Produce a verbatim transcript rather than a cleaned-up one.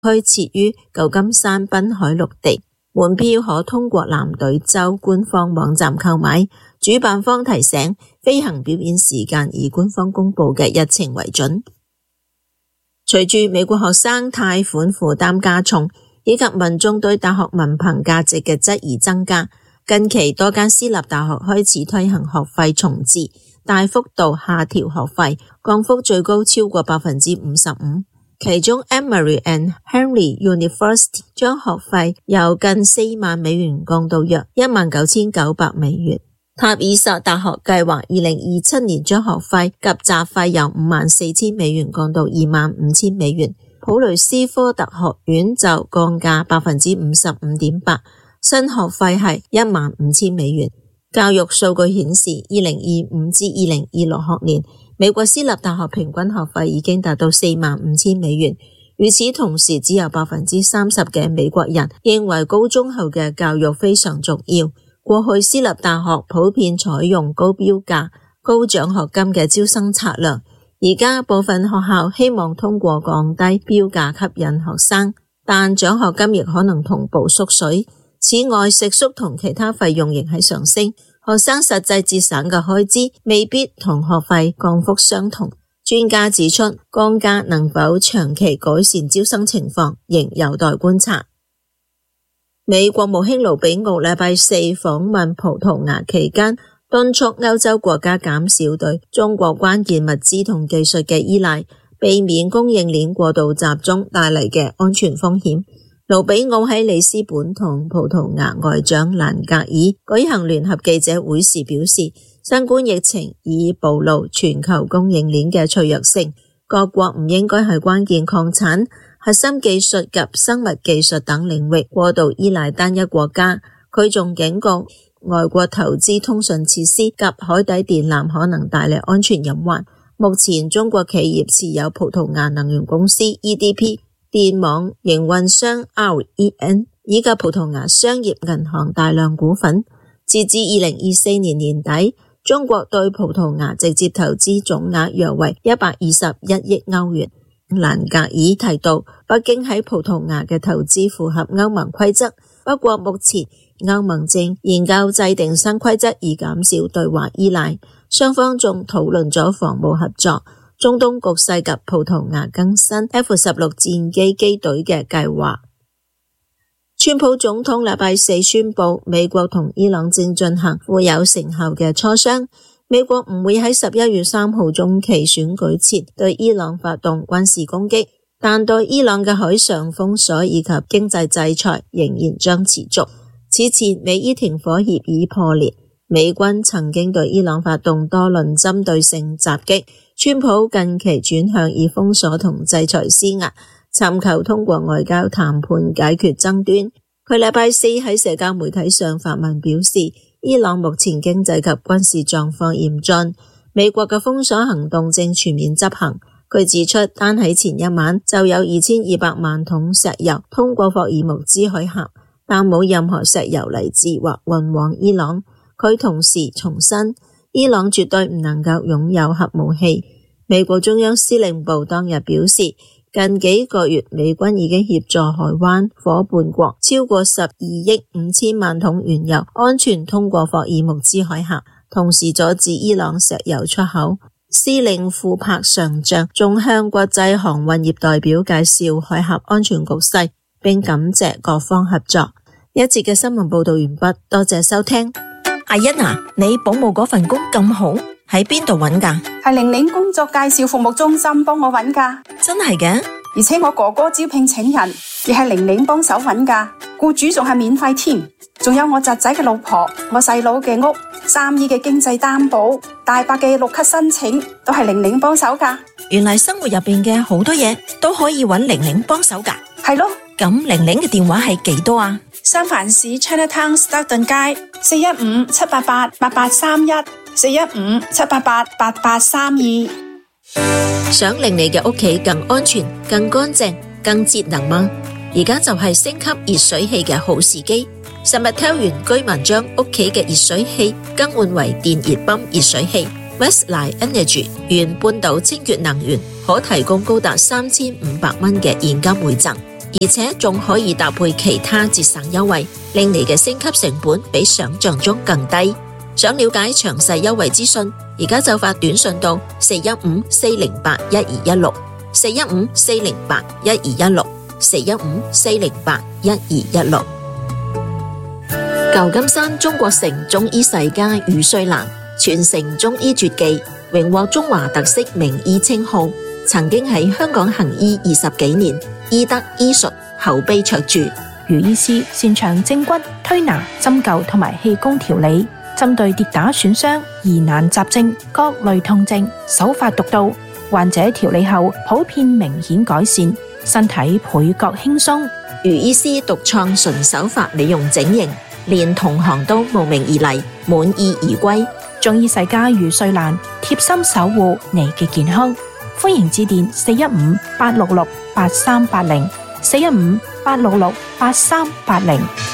區設於舊金山濱海陸地，門票可通過藍隊州官方網站購買。主辦方提醒，飛行表演時間以官方公布嘅日程為準。隨住美國學生貸款負擔加重，以及民眾對大學文憑價值嘅質疑增加，近期多間私立大學開始推行學費重置，大幅度下調學費，降幅最高超過百分之五十五。其中 Emory and Henry University 將學費由近四萬美元降到約一萬九千九百美元。塔爾薩大學計劃二零二七年將學費及雜費由五萬四千美元降到二萬五千美元。普雷斯科特學院就降價百分之五十五點八，新學費係一萬五千美元。教育數據顯示，二零二五至二零二六學年，美國私立大學平均學費已經達到四萬五千美元。與此同時，只有百分之三十嘅美國人認為高中後嘅教育非常重要。過去私立大學普遍採用高標價、高獎學金嘅招生策略，而家部分學校希望通過降低標價吸引學生，但獎學金亦可能同步縮水。此外，食宿同其他費用仍喺上升，學生實際節省嘅開支未必同學費降幅相同。專家指出，降價能否長期改善招生情況，仍有待觀察。美國務卿盧比奧禮拜四訪問葡萄牙期間，敦促歐洲國家減少對中國關鍵物資同技術嘅依賴，避免供應鏈過度集中帶嚟嘅安全風險。盧比奧喺里斯本同葡萄牙外長蘭格爾舉行聯合記者會時表示，新冠疫情已暴露全球供應鏈嘅脆弱性，各國唔應該喺關鍵礦產、核心技術及生物技術等領域過度依賴單一國家。佢仲警告，外國投資通訊設施及海底電纜可能帶嚟安全隱患。目前中國企業持有葡萄牙能源公司 E D P、電網營運商 R E N 以及葡萄牙商業銀行大量股份。截至二零二四年年底，中國對葡萄牙直接投資總額約為一百二十一億歐元。蘭格爾提到，北京喺葡萄牙嘅投資符合歐盟規則，不過目前歐盟正研究制定新規則以減少對華依賴。雙方仲討論咗防務合作、中東局勢及葡萄牙更新 F 十六 戰機機隊嘅計劃。川普總統禮拜四宣布，美國同伊朗正進行富有成效嘅磋商。美國唔會喺十一月三號中期選舉前對伊朗發動軍事攻擊，但對伊朗嘅海上封鎖以及經濟制裁仍然將持續。此前美伊停火協議破裂，美軍曾經對伊朗發動多輪針對性襲擊。川普近期轉向以封鎖同制裁施壓，尋求通過外交談判解決爭端。佢禮拜四喺社交媒體上發文表示，伊朗目前經濟及軍事狀況嚴峻，美國嘅封鎖行動正全面執行。佢指出，單喺前一晚就有二千二百萬桶石油通過霍爾木茲海峽，但冇任何石油嚟自或運往伊朗。佢同時重申，伊朗絕對唔能夠擁有核武器。美國中央司令部當日表示，近幾個月美軍已經協助海灣夥伴國超過十二億五千萬桶原油安全通過霍爾木茲海峽，同時阻止伊朗石油出口。司令庫柏上將仲向國際航運業代表介紹海峽安全局勢，並感謝各方合作。一節嘅新聞報道完畢，多謝收聽。阿欣啊，你保姆嗰份工咁好，喺邊度揾㗎？ 係玲玲工作介紹服務中心幫我揾㗎。 真係嘅？ 而且我哥哥招聘請人，亦係玲玲幫手揾㗎。僱主仲係免費添，仲有我侄仔嘅老婆、我細佬嘅屋、三姨嘅經濟擔保、大伯嘅綠卡申請，都係玲玲幫手㗎。 原來生活入邊嘅好多嘢都可以揾玲玲幫手㗎。 係咯。 咁玲玲嘅電話係幾多啊？ 三藩市 Chinatown Stockton 街四一五七八八八八三一四一五七八八八八三二。 想令你嘅屋企更安全、更乾淨、更節能嗎？而家就係升級熱水器嘅好時機。Summertel 原居民將屋企嘅熱水器更換為電熱泵熱水器 Westline Energy 原半島清潔能源，可提供高達三千五百蚊嘅現金回贈。 而且仲可以搭配其他節省優惠，令你嘅升級成本比想象中更低。想了解詳細優惠資訊，而家就發短信到四一五四零八一二一六，四一五四零八一二一六，四一五四零八一二一六。舊金山中國城中醫世家余瑞蘭傳承中醫絕技，榮獲中華特色名醫稱號，曾經喺香港行醫二十幾年，醫德醫術口碑卓著。 余醫師擅長正骨、推拿、針灸同埋氣功調理，針對跌打損傷、疑難雜症、各類痛症，手法獨到，患者調理後普遍明顯改善，身體倍覺輕鬆。 余醫師獨創純手法美容整形，連同行都慕名而嚟，滿意而歸。 中醫世家余瑞蘭貼心守護你嘅健康，歡迎致電四一五八六六八三八零，四一五八六六八三八零。